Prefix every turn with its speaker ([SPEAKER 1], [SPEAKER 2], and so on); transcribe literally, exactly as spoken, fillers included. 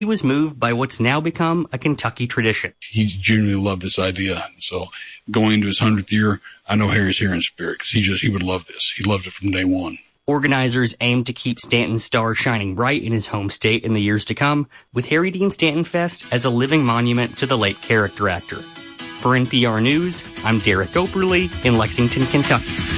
[SPEAKER 1] He was moved by what's now become a Kentucky tradition.
[SPEAKER 2] He genuinely loved this idea. So going into his hundredth year, I know Harry's here in spirit because he just, he would love this. He loved it from day one.
[SPEAKER 1] Organizers aim to keep Stanton's star shining bright in his home state in the years to come, with Harry Dean Stanton Fest as a living monument to the late character actor. For N P R News, I'm Derek Operly in Lexington, Kentucky.